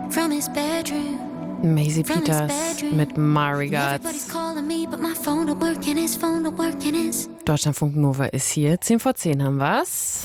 from his bedroom. Maisie Peters mit My Regards. Deutschlandfunk Nova ist hier. 10 vor 10 haben wir's.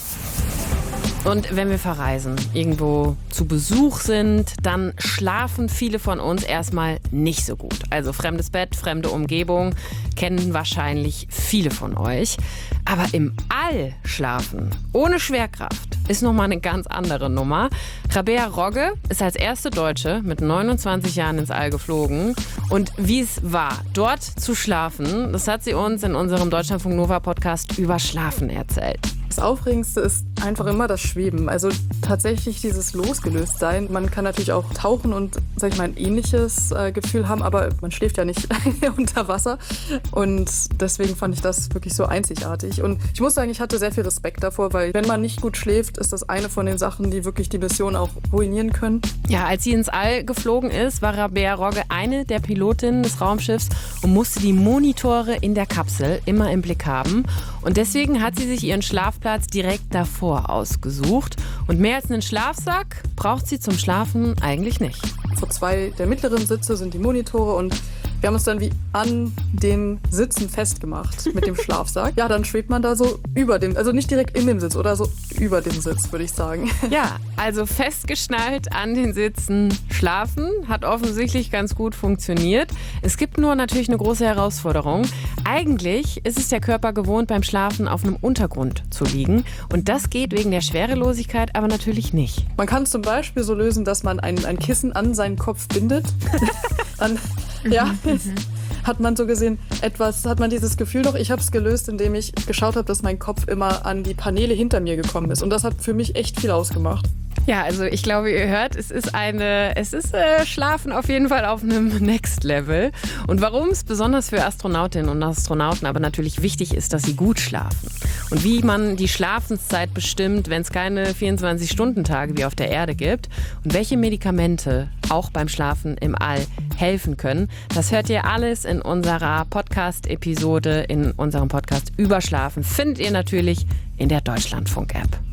Und wenn wir verreisen, irgendwo zu Besuch sind, dann schlafen viele von uns erstmal nicht so gut. Also fremdes Bett, fremde Umgebung kennen wahrscheinlich viele von euch. Aber im All schlafen, ohne Schwerkraft, ist nochmal eine ganz andere Nummer. Rabea Rogge ist als erste Deutsche mit 29 Jahren ins All geflogen. Und wie es war, dort zu schlafen, das hat sie uns in unserem Deutschlandfunk Nova Podcast über Schlafen erzählt. Das Aufregendste ist einfach immer das Schweben. Also tatsächlich dieses Losgelöstsein. Man kann natürlich auch tauchen und, sag ich mal, ein ähnliches Gefühl haben, aber man schläft ja nicht unter Wasser. Und deswegen fand ich das wirklich so einzigartig. Und ich muss sagen, ich hatte sehr viel Respekt davor, weil wenn man nicht gut schläft, ist das eine von den Sachen, die wirklich die Mission auch ruinieren können. Ja, als sie ins All geflogen ist, war Rabea Rogge eine der Pilotinnen des Raumschiffs und musste die Monitore in der Kapsel immer im Blick haben. Und deswegen hat sie sich ihren Schlafplatz direkt davor ausgesucht. Und mehr als einen Schlafsack braucht sie zum Schlafen eigentlich nicht. Vor 2 der mittleren Sitze sind die Monitore und wir haben uns dann wie an den Sitzen festgemacht mit dem Schlafsack. Ja, dann schwebt man da so über dem, also nicht direkt in dem Sitz oder so über dem Sitz, würde ich sagen. Ja, also festgeschnallt an den Sitzen schlafen hat offensichtlich ganz gut funktioniert. Es gibt nur natürlich eine große Herausforderung. Eigentlich ist es der Körper gewohnt, beim Schlafen auf einem Untergrund zu liegen. Und das geht wegen der Schwerelosigkeit aber natürlich nicht. Man kann es zum Beispiel so lösen, dass man ein Kissen an seinen Kopf bindet. Dann, ja, hat man so gesehen hat man dieses Gefühl doch. Ich habe es gelöst, indem ich geschaut habe, dass mein Kopf immer an die Paneele hinter mir gekommen ist. Und das hat für mich echt viel ausgemacht. Ja, also ich glaube, ihr hört, es ist Schlafen auf jeden Fall auf einem Next Level. Und warum es besonders für Astronautinnen und Astronauten aber natürlich wichtig ist, dass sie gut schlafen. Und wie man die Schlafenszeit bestimmt, wenn es keine 24-Stunden-Tage wie auf der Erde gibt. Und welche Medikamente auch beim Schlafen im All helfen können. Das hört ihr alles in unserer Podcast-Episode, in unserem Podcast über Schlafen. Findet ihr natürlich in der Deutschlandfunk-App.